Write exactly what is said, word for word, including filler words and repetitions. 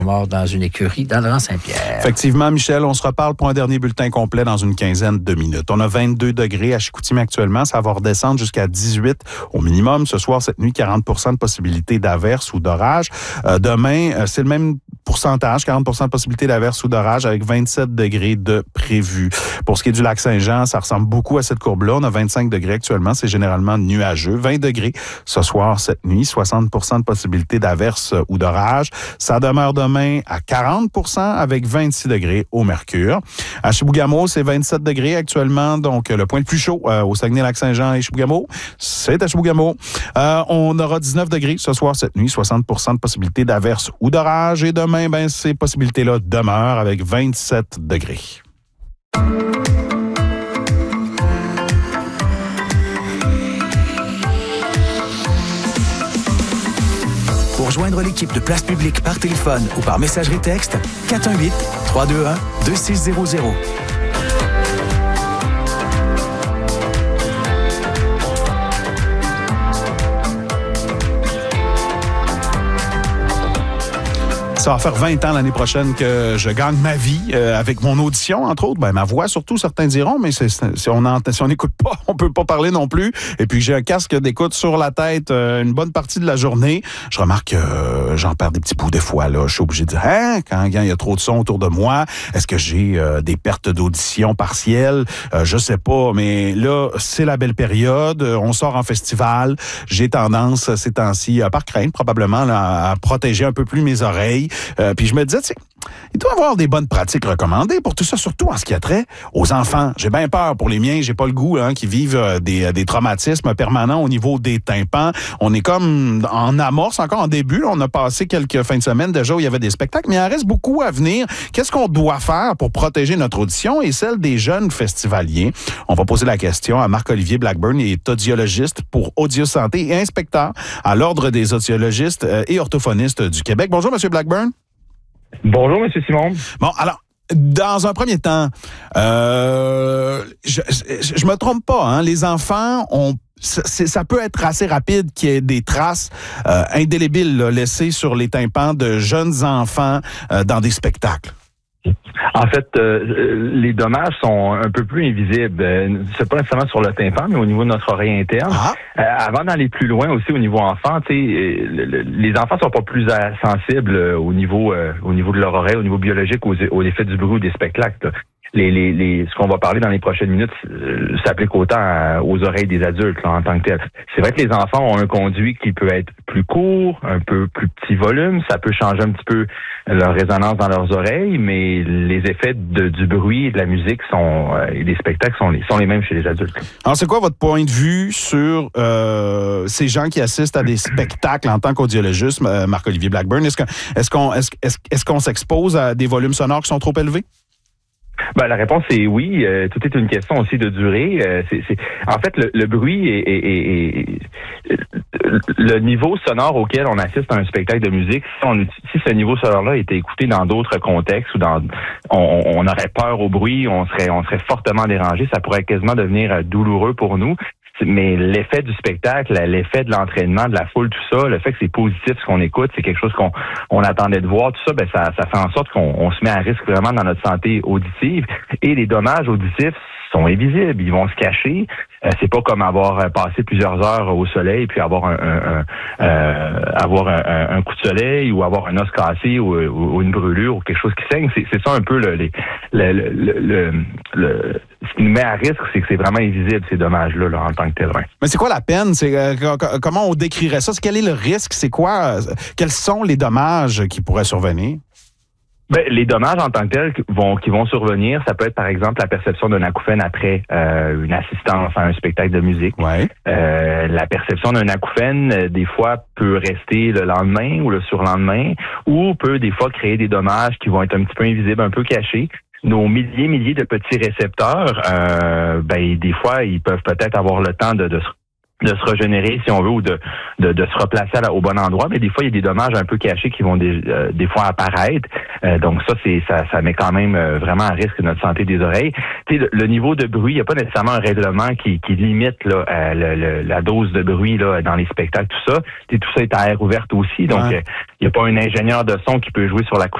mort dans une écurie dans le Rang-Saint-Pierre. Effectivement, Michel, on se reparle pour un dernier bulletin complet dans une quinzaine de minutes. On a vingt-deux degrés à Chicoutimi actuellement. Ça va redescendre jusqu'à dix-huit au minimum. Ce soir, cette nuit, quarante pour cent de possibilité d'averse ou d'orage. Euh, demain, euh, c'est le même pourcentage, quarante pour cent de possibilité d'averse ou d'orage avec vingt-sept degrés de prévu. Pour ce qui est du lac Saint-Jean, ça ressemble beaucoup à cette courbe-là. On a vingt-cinq degrés actuellement. C'est généralement nuageux. vingt degrés ce soir, cette nuit. soixante pour cent de possibilité d'averse ou d'orage. Ça demeure demain à quarante pour cent avec vingt-six degrés au mercure. À Chibougamau, c'est vingt-sept degrés actuellement, donc le point le plus chaud euh, au Saguenay-Lac-Saint-Jean et Chibougamau, c'est à Chibougamau. Euh, on aura dix-neuf degrés ce soir, cette nuit, soixante pour cent de possibilité d'averse ou d'orage. Et demain, ben, ces possibilités-là demeurent avec vingt-sept degrés. Pour joindre l'équipe de Place Publique par téléphone ou par messagerie texte, quatre un huit, trois deux un, deux six zéro zéro. Ça va faire vingt ans l'année prochaine que je gagne ma vie euh, avec mon audition, entre autres. Ben, ma voix, surtout, certains diront, mais c'est, c'est, si on n'écoute si on pas, on peut pas parler non plus. Et puis, j'ai un casque d'écoute sur la tête euh, une bonne partie de la journée. Je remarque que euh, j'en perds des petits bouts des fois. Là. Je suis obligé de dire, hein, quand il y a trop de son autour de moi, est-ce que j'ai euh, des pertes d'audition partielles? Euh, je sais pas, mais là, c'est la belle période. On sort en festival. J'ai tendance, ces temps-ci, euh, par crainte probablement, là, à protéger un peu plus mes oreilles. Euh, puis je me disais, tu sais, il doit y avoir des bonnes pratiques recommandées pour tout ça, surtout en ce qui a trait aux enfants. J'ai bien peur pour les miens, j'ai pas le goût hein, qui vivent euh, des, des traumatismes permanents au niveau des tympans. On est comme en amorce, encore en début. On a passé quelques fins de semaine déjà où il y avait des spectacles, mais il en reste beaucoup à venir. Qu'est-ce qu'on doit faire pour protéger notre audition et celle des jeunes festivaliers? On va poser la question à Marc-Olivier Blackburn. Il est audiologiste pour Audiosanté et inspecteur à l'Ordre des audiologistes et orthophonistes du Québec. Bonjour, M. Blackburn. Bonjour, M. Simon. Bon, alors, dans un premier temps, euh, je, je, je me trompe pas, hein, les enfants ont C'est, ça peut être assez rapide qu'il y ait des traces euh, indélébiles là, laissées sur les tympans de jeunes enfants euh, dans des spectacles. En fait, euh, les dommages sont un peu plus invisibles. Euh, c'est pas nécessairement sur le tympan, mais au niveau de notre oreille interne. Ah. Euh, avant d'aller plus loin aussi au niveau enfant, tu sais, euh, les enfants sont pas plus euh, sensibles euh, au niveau euh, au niveau de leur oreille, au niveau biologique, aux, aux effets du bruit ou des spectacles. Là. Les, les, les, ce qu'on va parler dans les prochaines minutes euh, s'applique autant à, aux oreilles des adultes là, en tant que tel. C'est vrai que les enfants ont un conduit qui peut être plus court, un peu plus petit volume. Ça peut changer un petit peu leur résonance dans leurs oreilles, mais les effets de, du bruit et de la musique sont euh, et des spectacles sont les, sont les mêmes chez les adultes. Alors, c'est quoi votre point de vue sur euh, ces gens qui assistent à des spectacles en tant qu'audiologiste, euh, Marc-Olivier Blackburn? Est-ce, que, est-ce, qu'on, est-ce, est-ce, est-ce qu'on s'expose à des volumes sonores qui sont trop élevés? Ben, la réponse est oui. Euh, tout est une question aussi de durée. Euh, c'est, c'est... En fait, le, le bruit et, et, et, et le niveau sonore auquel on assiste à un spectacle de musique, si, on, si ce niveau sonore-là était écouté dans d'autres contextes ou dans, on, on aurait peur au bruit, on serait, on serait fortement dérangé. Ça pourrait quasiment devenir douloureux pour nous. Mais l'effet du spectacle, l'effet de l'entraînement, de la foule, tout ça, le fait que c'est positif ce qu'on écoute, c'est quelque chose qu'on on attendait de voir, tout ça, ben ça, ça fait en sorte qu'on on se met à risque vraiment dans notre santé auditive. Et les dommages auditifs sont invisibles, ils vont se cacher. Euh, c'est pas comme avoir passé plusieurs heures au soleil puis avoir un, un, un euh, avoir un, un coup de soleil ou avoir un os cassé ou, ou, ou une brûlure ou quelque chose qui saigne. C'est, c'est ça un peu le, le, le, le, le, le ce qui nous met à risque, c'est que c'est vraiment invisible ces dommages-là là, en tant que tel. Ouais. Mais c'est quoi la peine? C'est euh, comment on décrirait ça? Quel est le risque? C'est quoi? Quels sont les dommages qui pourraient survenir? Ben, les dommages en tant que tels vont, qui vont survenir, ça peut être par exemple la perception d'un acouphène après euh, une assistance à un spectacle de musique. Ouais. Euh, la perception d'un acouphène, euh, des fois, peut rester le lendemain ou le surlendemain, ou peut des fois créer des dommages qui vont être un petit peu invisibles, un peu cachés. Nos milliers, milliers de petits récepteurs, euh, ben des fois, ils peuvent peut-être avoir le temps de, de se de se régénérer, si on veut, ou de, de, de se replacer à la, au bon endroit, mais des fois, il y a des dommages un peu cachés qui vont des, euh, des fois apparaître. Euh, donc ça, c'est ça, ça met quand même euh, vraiment à risque notre santé des oreilles. Tu sais, le, le niveau de bruit, il n'y a pas nécessairement un règlement qui, qui limite là, euh, le, le, la dose de bruit là, dans les spectacles, tout ça. Tu sais, tout ça est à air ouverte aussi, donc il ouais. n'y euh, a pas un ingénieur de son qui peut jouer sur la